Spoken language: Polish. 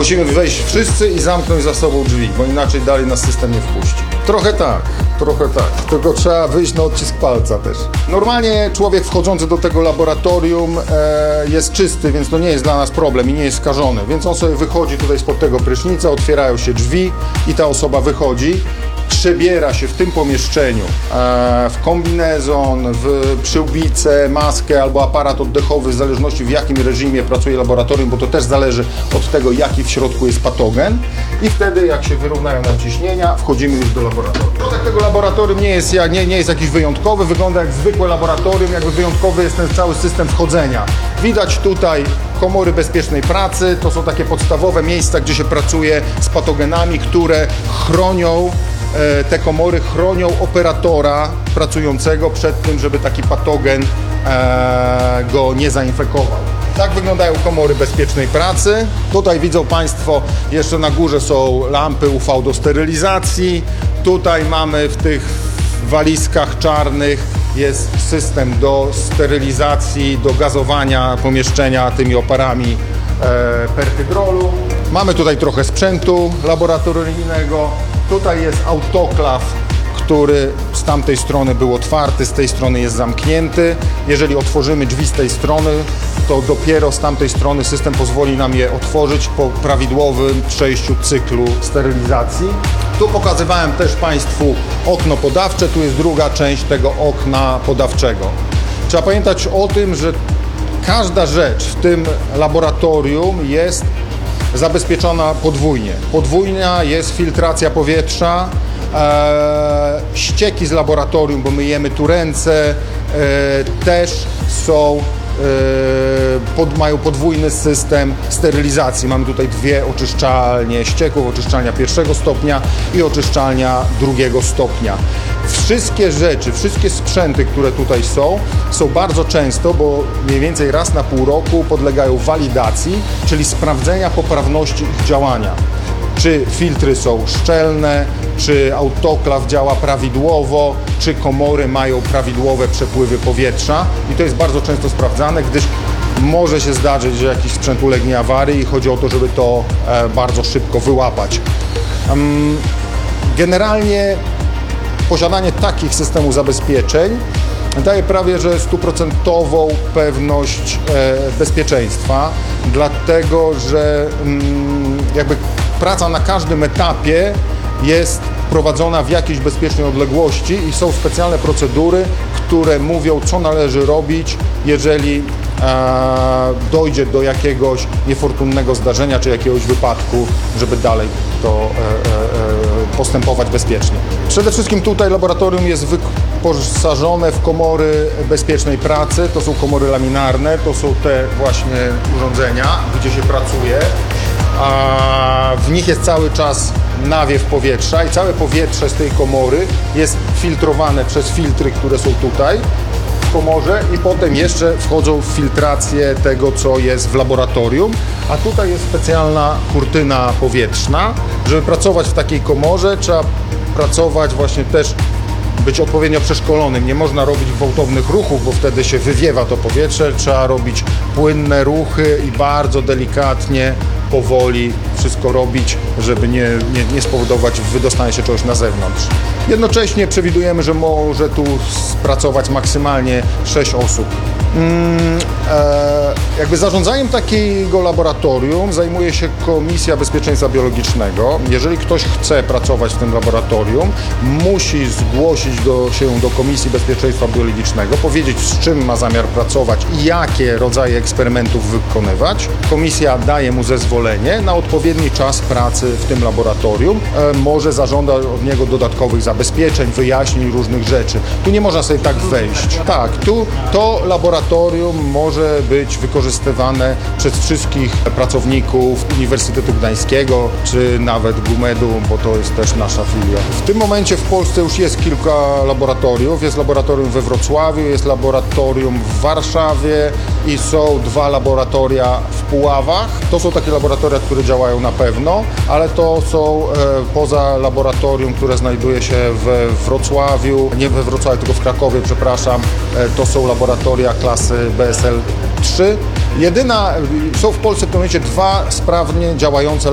Musimy wejść wszyscy i zamknąć za sobą drzwi, bo inaczej dalej nas system nie wpuści. Trochę tak, tylko trzeba wyjść na odcisk palca też. Normalnie człowiek wchodzący do tego laboratorium jest czysty, więc to nie jest dla nas problem i nie jest skażony, więc on sobie wychodzi tutaj spod tego prysznica, otwierają się drzwi i ta osoba wychodzi, przebiera się w tym pomieszczeniu w kombinezon, w przyłbicę, maskę albo aparat oddechowy, w zależności w jakim reżimie pracuje laboratorium, bo to też zależy od tego, jaki w środku jest patogen, i wtedy, jak się wyrównają nam ciśnienia, wchodzimy już do laboratorium. Środek tego laboratorium nie jest jakiś wyjątkowy, wygląda jak zwykłe laboratorium, jakby wyjątkowy jest ten cały system wchodzenia. Widać tutaj komory bezpiecznej pracy, to są takie podstawowe miejsca, gdzie się pracuje z patogenami, które chronią, te komory chronią operatora pracującego przed tym, żeby taki patogen go nie zainfekował. Tak wyglądają komory bezpiecznej pracy. Tutaj widzą Państwo, jeszcze na górze są lampy UV do sterylizacji. Tutaj mamy w tych walizkach czarnych jest system do sterylizacji, do gazowania pomieszczenia tymi oparami perhydrolu. Mamy tutaj trochę sprzętu laboratoryjnego. Tutaj jest autoklaw, który z tamtej strony był otwarty, z tej strony jest zamknięty. Jeżeli otworzymy drzwi z tej strony, to dopiero z tamtej strony system pozwoli nam je otworzyć po prawidłowym przejściu cyklu sterylizacji. Tu pokazywałem też Państwu okno podawcze, tu jest druga część tego okna podawczego. Trzeba pamiętać o tym, że każda rzecz w tym laboratorium jest zabezpieczona podwójnie. Podwójna jest filtracja powietrza, ścieki z laboratorium, bo myjemy tu ręce, też są, mają podwójny system sterylizacji. Mamy tutaj dwie oczyszczalnie ścieków, oczyszczalnia pierwszego stopnia i oczyszczalnia drugiego stopnia. Wszystkie rzeczy, wszystkie sprzęty, które tutaj są bardzo często, bo mniej więcej raz na pół roku podlegają walidacji, czyli sprawdzenia poprawności ich działania. Czy filtry są szczelne, czy autoklaw działa prawidłowo, czy komory mają prawidłowe przepływy powietrza. I to jest bardzo często sprawdzane, gdyż może się zdarzyć, że jakiś sprzęt ulegnie awarii i chodzi o to, żeby to bardzo szybko wyłapać. Generalnie posiadanie takich systemów zabezpieczeń daje prawie że 100% pewność bezpieczeństwa, dlatego że jakby praca na każdym etapie jest prowadzona w jakiejś bezpiecznej odległości i są specjalne procedury, które mówią, co należy robić, jeżeli dojdzie do jakiegoś niefortunnego zdarzenia czy jakiegoś wypadku, żeby dalej to postępować bezpiecznie. Przede wszystkim tutaj laboratorium jest wyposażone w komory bezpiecznej pracy. To są komory laminarne, to są te właśnie urządzenia, gdzie się pracuje. W nich jest cały czas nawiew powietrza i całe powietrze z tej komory jest filtrowane przez filtry, które są tutaj w komorze i potem jeszcze wchodzą w filtrację tego, co jest w laboratorium. A tutaj jest specjalna kurtyna powietrzna. Żeby pracować w takiej komorze, trzeba pracować właśnie też, być odpowiednio przeszkolonym. Nie można robić gwałtownych ruchów, bo wtedy się wywiewa to powietrze. Trzeba robić płynne ruchy i bardzo delikatnie, powoli wszystko robić, żeby nie spowodować wydostania się czegoś na zewnątrz. Jednocześnie przewidujemy, że może tu pracować maksymalnie 6 osób. Jakby zarządzaniem takiego laboratorium zajmuje się Komisja Bezpieczeństwa Biologicznego. Jeżeli ktoś chce pracować w tym laboratorium, musi zgłosić się do Komisji Bezpieczeństwa Biologicznego, powiedzieć, z czym ma zamiar pracować i jakie rodzaje eksperymentów wykonywać. Komisja daje mu zezwolenie na odpowiedni czas pracy w tym laboratorium. Może zażądać od niego dodatkowych zabezpieczeń, wyjaśnień różnych rzeczy. Tu nie można sobie tak wejść. Tak, tu to laboratorium może być wykorzystywane przez wszystkich pracowników Uniwersytetu Gdańskiego, czy nawet GUMED-u, bo to jest też nasza filia. W tym momencie w Polsce już jest kilka laboratoriów. Jest laboratorium we Wrocławiu, jest laboratorium w Warszawie i są 2 laboratoria w Puławach. To są takie laboratoria, które działają na pewno, ale to są poza laboratorium, które znajduje się we Wrocławiu, nie we Wrocławiu, tylko w Krakowie, przepraszam, to są laboratoria klasy BSL 3. Są w Polsce w tym momencie 2 sprawnie działające